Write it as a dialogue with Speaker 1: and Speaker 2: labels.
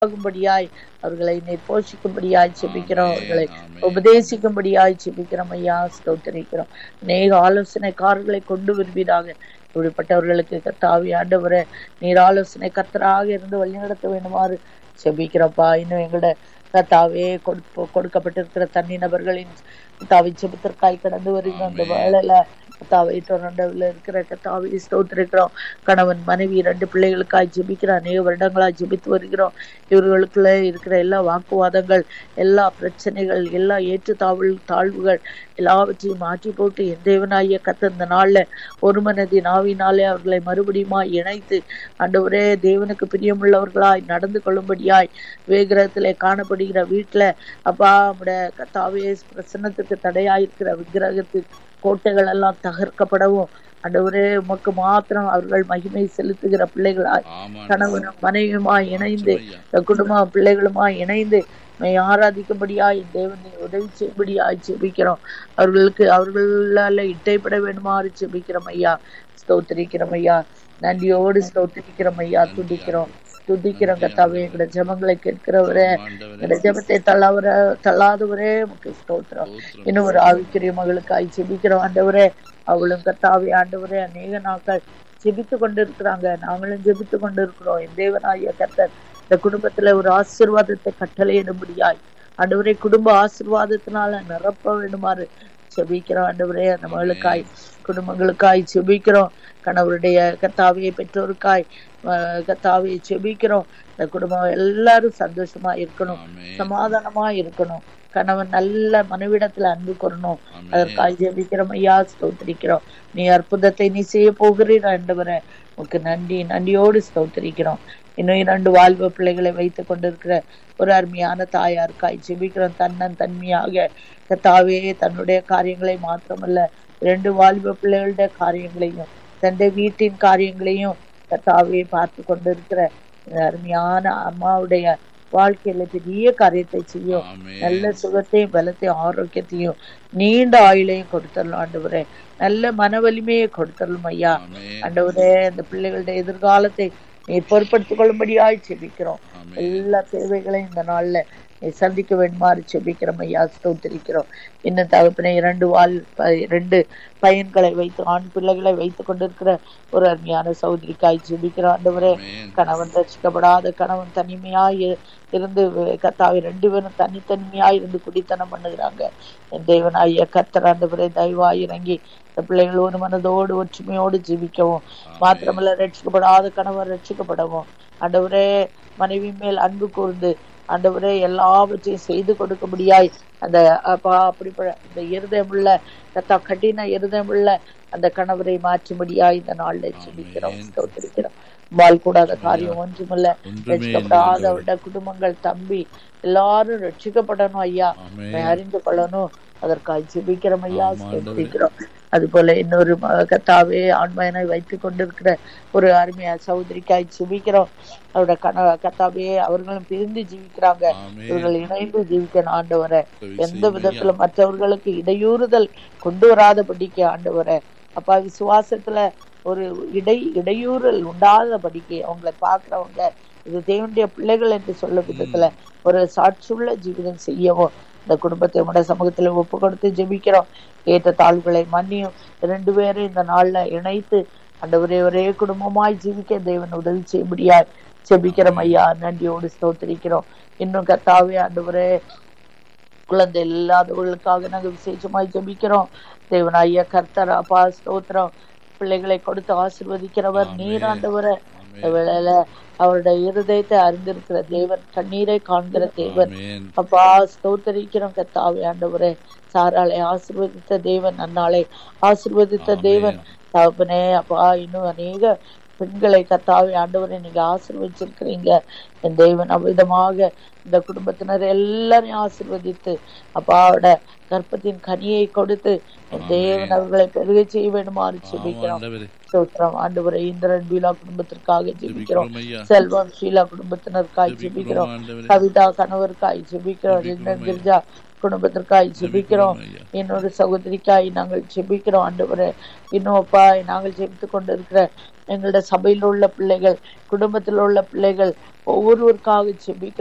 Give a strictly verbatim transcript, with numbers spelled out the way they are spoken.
Speaker 1: ஆகும்படியாய் அவர்களை நீர் போஷிக்கும்படியாய் செபிக்கிறோம். அவர்களை உபதேசிக்கும்படியாய் செபிக்கிறோம் ஐயா. ஸ்தோத்திரிக்கிறோம். அநேக ஆலோசனைக்காரர்களை கொண்டு வருவீராக. இப்படிப்பட்டவர்களுக்கு கர்த்தாவே ஆண்டவரே நீர் ஆலோசனை கர்த்தராக இருந்து வழிநடத்த வேண்டுமாறு செபிக்கிறப்பா. இன்னும் எங்களோட கர்த்தாவே கொடுப்ப கொடுக்கப்பட்டிருக்கிற தனி நபர்களின் கர்த்தாவை செபத்திற்காய் கடந்து வருகிற அந்த வேளையில கர்த்தாவை தொடர்ந்துல இருக்கிற கர்த்தாவை ஸ்தோத்திரிக்கிறோம். கணவன் மனைவி இரண்டு பிள்ளைகளுக்காய் ஜெபிக்கிறோம். அநேக வருடங்களாய் ஜெபித்து வருகிறோம். இவர்களுக்குள்ள இருக்கிற எல்லா வாக்குவாதங்கள், எல்லா பிரச்சனைகள், எல்லா ஏற்று தாழ்வு தாழ்வுகள் எல்லாவற்றையும் மாற்றி போட்டு என் தேவனாகிய கர்த்தர் இந்த நாள்ல ஒரு மனதின் ஆவினாலே அவர்களை மறுபடியுமா இணைத்து ஆண்டவரே தேவனுக்கு பிரியமுள்ளவர்களாய் நடந்து கொள்ளும்படியாய் விக்கிரகத்திலே காணப்படுகிற வீட்டுல அப்பா நம்முடைய கர்த்தாவே பிரசன்னத்துக்கு தடையாயிருக்கிற விக்கிரகத்துக்கு கோட்டைகள் எல்லாம் தகர்க்கப்படவும் ஆண்டவரே உமக்கு மாத்திரம் அவர்கள் மகிமை செலுத்துகிற பிள்ளைகளாய் கணவனும் மனைவியுமாய் இணைந்து குடும்ப பிள்ளைகளுமாய் இணைந்து ஆராதிக்கும்படியாய் தேவனை உதவி செய்யும்படியாய் செபிக்கிறோம். அவர்களுக்கு அவர்களால இட்டைப்பட வேண்டுமாறு செபிக்கிறோம் ஐயா. ஸ்தோத்திரிக்கிறோம் ஐயா. நன்றியோடு ஸ்தோத்திரிக்கிறோம் ஐயா. துதிக்கிறோம் துதிக்கிறோம் கர்த்தாவே. எங்களோட ஜெபங்களை கேட்கிறவரே, எங்களோட ஜெபத்தை தள்ளாவர தள்ளாதவரே உமக்கு ஸ்தோத்திரம். இன்னும் ஒரு ஆவிக்குரிய மகளுக்காய் செபிக்கிறோம் ஆண்டவரே. அவளும் கர்த்தாவே ஆண்டவரே அநேக நாட்கள் ஜெபித்து கொண்டு இருக்கிறாங்க. நாங்களும் ஜெபித்து கொண்டு இருக்கிறோம். என் தேவனாகிய கர்த்தர் இந்த குடும்பத்துல ஒரு ஆசீர்வாதத்தை கட்டளையிடும்படியாய் ஆண்டவரே குடும்ப ஆசீர்வாதத்தினால நிரப்ப வேண்டுமாறு செபிக்கிறோம் ஆண்டவரே. அந்த மகளுக்காய் குடும்பங்களுக்காய் செபிக்கிறோம். கணவருடைய கர்த்தாவியை பெற்றோருக்காய் கர்த்தாவியை செபிக்கிறோம். இந்த குடும்பம் எல்லாரும் சந்தோஷமா இருக்கணும், சமாதானமா இருக்கணும். கணவன் நல்ல மனைவிடத்துல அன்பு கொள்ளணும். அதற்காக ஜெபிக்கிறோம் ஐயா. ஸ்தோத்திரிக்கிறோம். நீ அற்புதத்தை நீ செய்ய போகிறீர் ஆண்டவரே. உனக்கு நன்றி நன்றியோடு ஸ்தோத்திரிக்கிறோம். இன்னும் இரண்டு வாழ்வு பிள்ளைகளை வைத்துக் கொண்டிருக்கிற ஒரு அருமையான தாயாருக்காய் ஜெபிக்கிறோம். தன்னன் தன்மையாக கர்த்தாவே தன்னுடைய காரியங்களை மாத்திரமல்ல இரண்டு வாலிப பிள்ளைகளுடைய காரியங்களையும் தன்னுடைய வீட்டின் காரியங்களையும் கர்த்தாவே பார்த்து கொண்டிருக்கிற அருமையான அம்மாவுடைய வாழ்க்கையில பெரிய காரியத்தை செய்யும். நல்ல சுகத்தையும் பலத்தையும் ஆரோக்கியத்தையும் நீண்ட ஆயுளையும் கொடுத்தரலாம் ஆண்டவரே. நல்ல மன வலிமையை கொடுத்தரலாம் ஐயா. ஆண்டவரே அந்த பிள்ளைகளுடைய எதிர்காலத்தை நீ பொறுப்படுத்திக் கொள்ளும்படியாய் செபிக்கிறோம். எல்லா தேவைகளையும் இந்த நாள்ல நீ சந்திக்க வேண்டுமாறு செபிக்கிறோம் ஐயா. ஸ்தோத்திரிக்கிறோம். இன்னும் தகப்பனை இரண்டு வாழ் இரண்டு பையன்களை வைத்து ஆண் பிள்ளைகளை வைத்துக் கொண்டிருக்கிற ஒரு அருமையான சகோதரிக்காய் ஜெபிக்கிறோம் ஆண்டவரே. கணவன் ரட்சிக்கப்படாத கணவன் தனிமையாய் இருந்து கர்த்தாவை ரெண்டு பேரும் தனித்தனிமையாய் இருந்து குடித்தனம் பண்ணுகிறாங்க. என் தேவனாகிய கர்த்தர் ஆண்டவரே தயவாய் இறங்கி இந்த பிள்ளைகள் ஒரு மனதோடு ஒற்றுமையோடு ஜீவிக்கவும் மாத்திரமல்ல ரட்சிக்கப்படாத கணவன் ரட்சிக்கப்படவும் ஆண்டவரே மனைவி மேல் அன்பு கூர்ந்து ஆண்டவரே எல்லாவற்றையும் செய்து கொடுக்க முடியாய் அந்த அப்பா அப்படிப்பட்ட இந்த இருதயமுள்ள கத்தா கடின இருதயமுள்ள அந்த கணவரை மாற்றும்படியாய் இந்த நாள்ல செபிக்கிறோம். ஸ்தோத்திரிக்கிறோம். வாழ் கூடாத காரியம் ஒன்றுமில்ல. ரட்சிக்கப்படாத குடும்பங்கள் தம்பி எல்லாரும் ரட்சிக்கப்படணும் ஐயா, அறிந்து கொள்ளணும். அதற்காக ஜெபிக்கிறோம் ஐயா. ஸ்தோத்திரிக்கிறோம். அது போல இன்னொரு கத்தாவே ஆண்மையனை வைத்துக் கொண்டிருக்கிற ஒரு அருமையா சகோதரிக்காய் ஜெபிக்கிறோம். அவரோட கண கத்தாவே அவர்களும் பிரிந்து ஜீவிக்கிறாங்க. இவர்கள் இணைந்து ஜீவிக்கணும் ஆண்டவரை. எந்த விதத்துல மற்றவர்களுக்கு இடையூறுதல் கொண்டு வராதபடிக்கு ஆண்டவரை அப்பா விசுவாசத்துல ஒரு இடை இடையூறல் உண்டாதபடிக்கு அவங்களை பாக்குறவங்க இது தேவனுடைய பிள்ளைகள் என்று சொல்ல விதத்துல ஒரு சாட்சியுள்ள ஜீவிதம் செய்யவும் இந்த குடும்பத்தை உடைய சமூகத்துல ஒப்பு கொடுத்து ஜெபிக்கிறோம். ஏற்ற தாழ்வுகளை மன்னியும் இரண்டு பேரும் இந்த நாள்ல இணைத்து ஆண்டவரே ஒரே குடும்பமாய் ஜீவிக்க தேவன் உதவி செய்ய முடியாது ஜெபிக்கிறோம் ஐயா. நன்றியோடு ஸ்தோத்திரிக்கிறோம். இன்னும் கர்த்தாவே ஆண்டவரே குழந்தை இல்லாதவர்களுக்காக நாங்கள் விசேஷமாய் ஜெபிக்கிறோம். தேவனாகிய கர்த்தர் அப்பா ஸ்தோத்திரம். பிள்ளைகளை கொடுத்து ஆசீர்வதிக்கிறவர் நீர் ஆண்டவரே. வேளையில அவருடைய இருதயத்தை அறிந்திருக்கிற தேவன், கண்ணீரை காண்கிற தேவன் அப்பா ஸ்தோத்திரிக்கிறோம். கர்த்தாவே ஆண்டவரே சாராளை ஆசீர்வதித்த தேவன், அன்னாளை ஆசீர்வதித்த தேவன் தகப்பனே அப்பா இன்னும் அநேக பெண்களை கர்த்தாவே ஆண்டவரை நீங்க ஆசீர்வதிச்சிருக்கிறீங்க. என் தேவன் அவ்விதமாக இந்த குடும்பத்தினர் எல்லாரையும் ஆசீர்வதித்து அப்பாவோட கற்பத்தின் கனியை கொடுத்து என் தேவன் அவர்களை பெருக செய்ய வேண்டுமாறு ஜெபிக்கிறோம். ஸ்தோத்திரம் ஆண்டவரை. இந்திரன் பீலா குடும்பத்திற்காக ஜெபிக்கிறோம். செல்வம் ஷீலா குடும்பத்தினருக்காய் ஜெபிக்கிறோம். கவிதா கணவருக்காய் ஜெபிக்கிறோம். கிரிஜா குடும்பத்திற்காய் ஜெபிக்கிறோம். இன்னொரு சகோதரிக்காய் நாங்கள் ஜெபிக்கிறோம் ஆண்டவரே. இன்னும் அப்பா நாங்கள் ஜெபித்து கொண்டிருக்கிற எங்களுடைய சபையில் உள்ள பிள்ளைகள், குடும்பத்தில் உள்ள பிள்ளைகள் ஒவ்வொருவருக்காக ஜெபிக்கிறோம்.